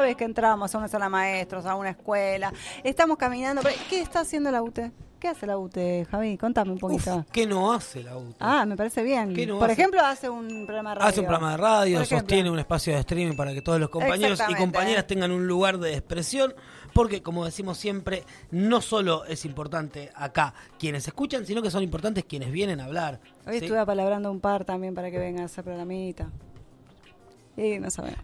vez que entramos a una sala de maestros, a una escuela, estamos caminando. ¿Qué está haciendo la UTE? ¿Qué hace la UTE, Javi? Contame un poquito. ¿Qué no hace la UTE? Me parece bien. No Por ejemplo, hace un programa de radio. Hace un programa de radio, sostiene un espacio de streaming para que todos los compañeros y compañeras tengan un lugar de expresión, porque, como decimos siempre, no solo es importante acá quienes escuchan, sino que son importantes quienes vienen a hablar. Hoy estuve apalabrando un par también para que vengan a hacer programita. Y no sabemos.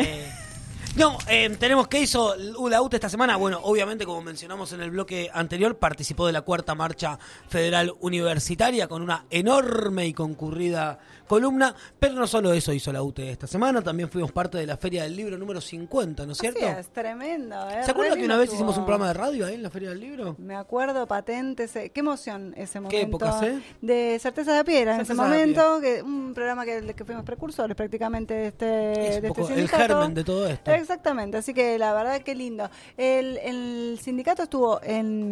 Tenemos qué hizo la UTE esta semana. Bueno, obviamente, como mencionamos en el bloque anterior, participó de la 4ª Marcha Federal Universitaria con una enorme y concurrida columna, pero no solo eso hizo la UTE esta semana, también fuimos parte de la Feria del Libro número 50, ¿no es cierto? Sí, es tremendo. ¿Se acuerda que una vez hicimos un programa de radio ahí en la Feria del Libro? Me acuerdo, patentes. Qué emoción ese momento. ¿Qué épocas, De Certeza de Piedra, en ese momento, un programa que fuimos precursores prácticamente de este sindicato. El germen de todo esto. Exactamente, así que la verdad que lindo. El sindicato estuvo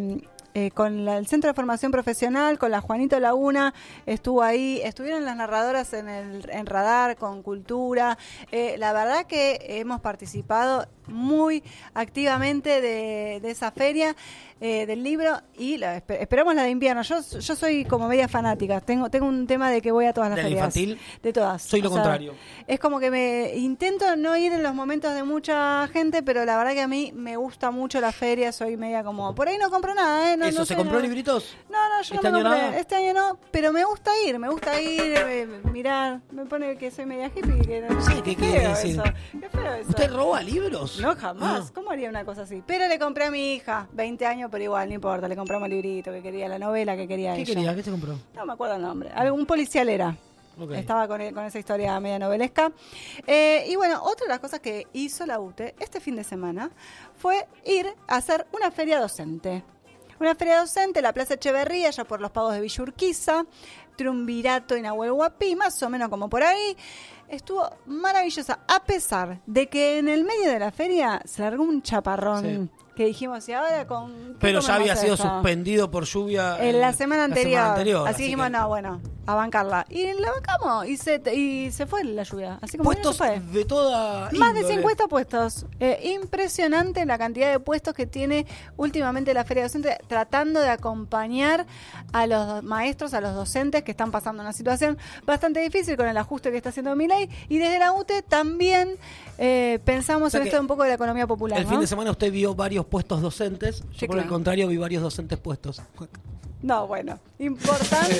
con el Centro de Formación Profesional, con la Juanito Laguna, estuvo ahí, estuvieron las narradoras en Radar, con Cultura. La verdad que hemos participado muy activamente de esa feria del libro y esperamos la de invierno. Yo soy como media fanática, tengo un tema de que voy a todas las ferias. ¿De la infantil? De todas. Soy lo contrario. Es como que me intento no ir en los momentos de mucha gente, pero la verdad que a mí me gusta mucho la feria, soy media como, por ahí no compro nada, ¿eh? ¿Se compró libritos? No, yo no me compré. Este año no, pero me gusta ir, mirar. Me pone que soy media hippie. Que no sé qué quiere decir. Qué feo eso. ¿Usted roba libros? No, jamás. ¿Cómo haría una cosa así? Pero le compré a mi hija, 20 años, pero igual, no importa. Le compramos el librito que quería, la novela que quería ella. ¿Qué quería? ¿Qué se compró? No me acuerdo el nombre. Algún policial era. Okay. Estaba con esa historia media novelesca. Y bueno, otra de las cosas que hizo la UTE este fin de semana fue ir a hacer una feria docente. Una feria docente en la Plaza Echeverría, ya por los pagos de Villa Urquiza, Triunvirato y Nahuel Huapi, más o menos como por ahí. Estuvo maravillosa, a pesar de que en el medio de la feria se largó un chaparrón. Sí. Que dijimos, ¿y ahora con qué? Pero ya había sido suspendido por lluvia en la semana anterior. Así dijimos, no, bueno, a bancarla. Y la bancamos y se fue la lluvia. Así como puestos de toda más índole. De 50 puestos. Impresionante la cantidad de puestos que tiene últimamente la Feria Docente, tratando de acompañar a los maestros, a los docentes que están pasando una situación bastante difícil con el ajuste que está haciendo Milei. Y desde la UTE también pensamos en esto de un poco de la economía popular. El fin de semana usted vio varios puestos docentes. Yo, por el contrario, vi varios docentes puestos. No, bueno, importante.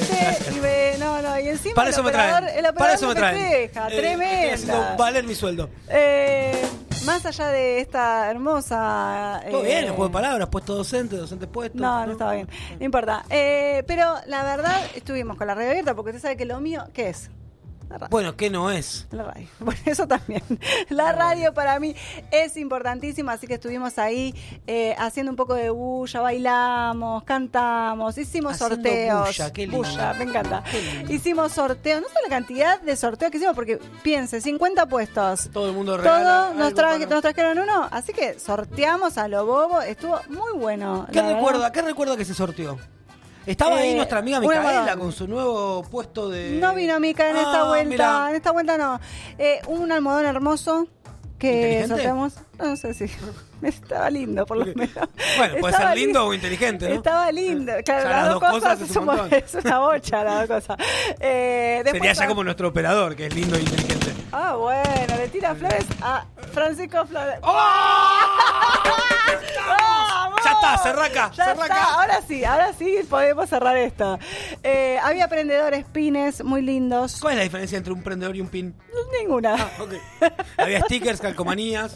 Y encima para eso el operador festeja, tremenda. Estoy haciendo valer mi sueldo. Más allá de esta hermosa... Todo bien, el juego de palabras, puesto docente puesto. No estaba bien, no importa. Pero la verdad, estuvimos con la radio abierta, porque usted sabe que lo mío, ¿qué es? Bueno, ¿qué no es? La radio. Bueno, eso también. La radio para mí es importantísima, así que estuvimos ahí haciendo un poco de bulla, bailamos, cantamos, hicimos sorteos. Bulla, qué lindo. Bulla, me encanta. Hicimos sorteos, no sé la cantidad de sorteos que hicimos, porque piense, 50 puestos. Todo el mundo regala. Nos trajeron uno, así que sorteamos a lo bobo, estuvo muy bueno. ¿Qué recuerda que se sorteó? Estaba ahí nuestra amiga Micaela con su nuevo puesto de... No vino Mica en esta vuelta. Mirá. En esta vuelta no. Un almohadón hermoso que sorteamos. No sé si... Estaba lindo, por lo menos. Bueno, puede ser lindo o inteligente, ¿no? Estaba lindo. Claro, las dos cosas es una bocha, las dos cosas. Sería ya como nuestro operador, que es lindo e inteligente. Ah, bueno, le tira flores a Francisco Flores. ¡Oh! Ya está, cerraca. Ahora sí podemos cerrar esto. Había prendedores, pines muy lindos. ¿Cuál es la diferencia entre un prendedor y un pin? Ninguna. Okay. Había stickers, calcomanías.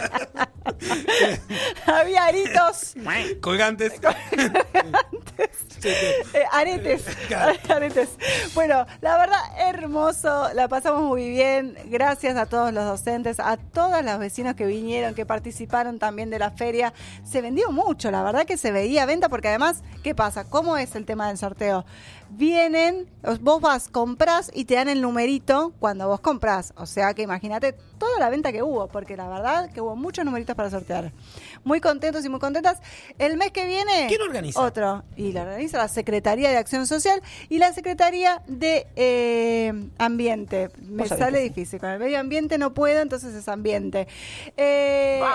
Había aritos. Colgantes. Aretes. Bueno, la verdad, hermoso. La pasamos muy bien. Gracias a todos los docentes, a todos los vecinos que vinieron, que participaron también de la feria. Se vendió mucho, la verdad que se veía venta, porque además, ¿qué pasa? ¿Cómo es el tema del sorteo? Vienen, vos vas, comprás y te dan el numerito cuando vos comprás. O sea que imagínate toda la venta que hubo, porque la verdad que hubo muchos numeritos para sortear. Muy contentos y muy contentas. El mes que viene... ¿Quién organiza? Otro. Y la organiza la Secretaría de Acción Social y la Secretaría de Ambiente. Me sale difícil. Con el medio ambiente no puedo, entonces es ambiente.